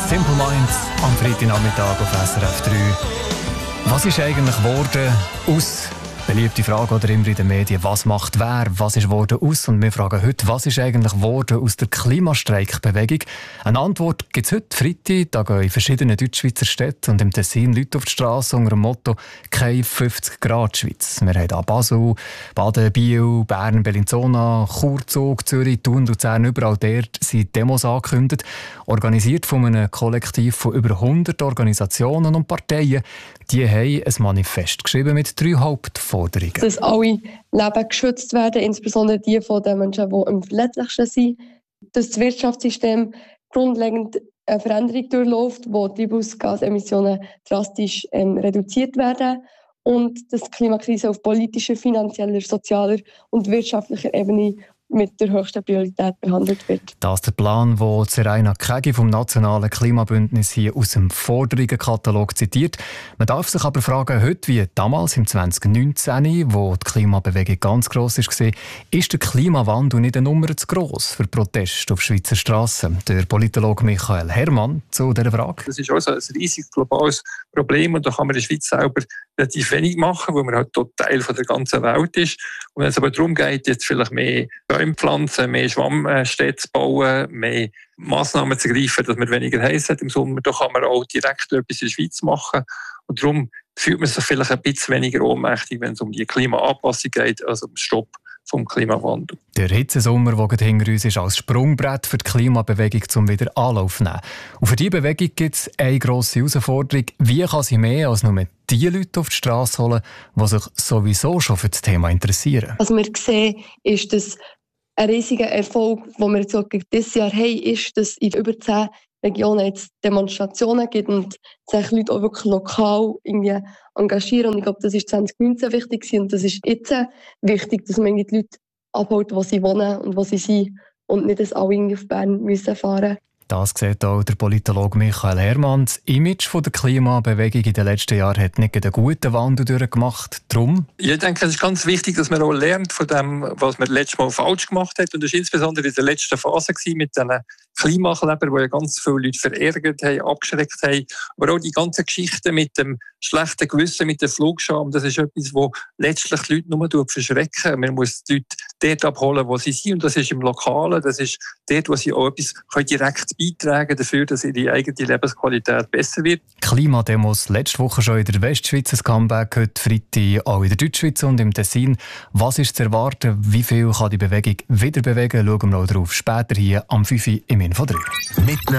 Simple Minds am Freitagnachmittag auf SRF 3. Was ist eigentlich geworden aus? Beliebte Frage oder immer in den Medien. Was macht wer? Was ist geworden aus? Und wir fragen heute, was ist eigentlich geworden aus der Klimastreikbewegung? Eine Antwort gibt es heute, Freitag. Da gehen in verschiedenen Deutschschweizer Städten und im Tessin Leute auf die Straße unter dem Motto «Keine 50-Grad-Schweiz». Wir haben hier Basel, Baden, Biel, Bern, Bellinzona, Chur, Zug, Zürich, Thun, Luzern. Überall dort sind Demos angekündigt. Organisiert von einem Kollektiv von über 100 Organisationen und Parteien. Die haben ein Manifest geschrieben mit 3 Hauptforderungen. Dass alle Leben geschützt werden, insbesondere die von den Menschen, die am verletzlichsten sind. Dass das Wirtschaftssystem grundlegend eine Veränderung durchläuft, wo die Treibhausgasemissionen drastisch reduziert werden. Und dass die Klimakrise auf politischer, finanzieller, sozialer und wirtschaftlicher Ebene mit der höchsten Priorität behandelt wird. Das ist der Plan, den Seraina Kegi vom Nationalen Klimabündnis hier aus dem Forderungenkatalog zitiert. Man darf sich aber fragen, heute wie damals im 2019, wo die Klimabewegung ganz gross war, ist der Klimawandel nicht eine Nummer zu gross für Proteste auf Schweizer Strassen? Der Politologe Michael Herrmann zu dieser Frage. Das ist auch ein riesiges globales Problem und da kann man in der Schweiz selber relativ wenig machen, weil man halt dort Teil von der ganzen Welt ist. Und wenn es aber darum geht, jetzt vielleicht mehr Bäume pflanzen, mehr Schwammstädte zu bauen, mehr Massnahmen zu greifen, dass man weniger heiß hat im Sommer, da kann man auch direkt etwas in der Schweiz machen. Und darum fühlt man sich vielleicht ein bisschen weniger ohnmächtig, wenn es um die Klimaanpassung geht, als um den Stopp vom Klimawandel. Der Hitzesommer, der gerade hinter uns ist, als Sprungbrett für die Klimabewegung zum wieder Anlauf nehmen. Und für diese Bewegung gibt es eine grosse Herausforderung. Wie kann sie mehr als nur die Leute auf die Straße holen, die sich sowieso schon für das Thema interessieren? Was wir sehen, ist, dass ein riesiger Erfolg, den wir jetzt dieses Jahr haben, ist, dass in über 10 Regionen jetzt Demonstrationen gibt und sich Leute auch wirklich lokal irgendwie engagieren. Und ich glaube, das war 2019 wichtig und das ist jetzt wichtig, dass man die Leute abholt, wo sie wohnen und wo sie sind und nicht, dass alle irgendwie auf Bern müssen fahren. Das sieht auch der Politologe Michael Herrmann. Das Image der Klimabewegung in den letzten Jahren hat nicht einen guten Wandel durchgemacht. Darum? Ich denke, es ist ganz wichtig, dass man auch lernt von dem, was man letztes Mal falsch gemacht hat. Und das war insbesondere in der letzten Phase mit diesen Klimakleber, die ja ganz viele Leute verärgert haben, abgeschreckt haben. Aber auch die ganzen Geschichten mit dem schlechten Gewissen, mit der Flugscham, das ist etwas, das letztlich die Leute nur verschrecken. Man muss die Leute dort abholen, wo sie sind. Und das ist im Lokalen, das ist dort, wo sie auch etwas direkt beitragen dafür, dass ihre eigene Lebensqualität besser wird. Klimademos letzte Woche schon in der Westschweiz, ein Comeback heute Freitag auch in der Deutschschweiz und im Tessin. Was ist zu erwarten? Wie viel kann die Bewegung wieder bewegen? Schauen wir noch drauf. Später hier am 5 Uhr im Info 3.